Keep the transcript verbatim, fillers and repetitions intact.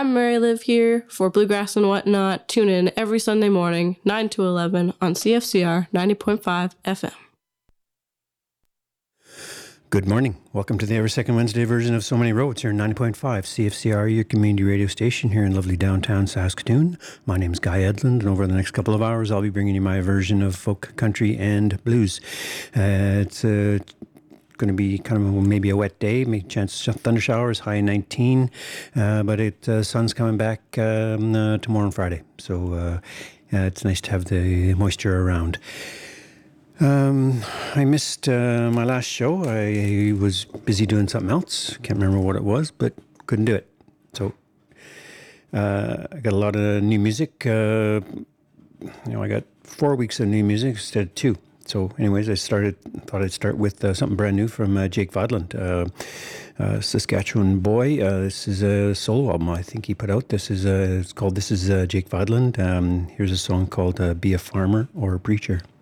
I'm Mary Liv here for Bluegrass and Whatnot. Tune in every Sunday morning, nine to eleven on C F C R ninety point five F M. Good morning. Welcome to the every second Wednesday version of So Many Roads here in ninety point five C F C R, your community radio station here in lovely downtown Saskatoon. My name is Guy Edlund, and over the next couple of hours, I'll be bringing you my version of folk, country, and blues. Uh, it's uh, going to be kind of maybe a wet day, maybe chance of thunder showers, high nineteen, uh, but it uh, sun's coming back um, uh, tomorrow and Friday, so uh, uh, it's nice to have the moisture around. Um, I missed uh, my last show. I was busy doing something else. Can't remember what it was, but couldn't do it. So uh, I got a lot of new music. Uh, you know, I got four weeks of new music instead of two. So anyways, I started, thought I'd start with uh, something brand new from uh, Jake Vodland, uh, uh, Saskatchewan boy. Uh, this is a solo album I think he put out. This is uh, it's called This is uh, Jake Vodland. Um, here's a song called uh, Be a Farmer or a Preacher.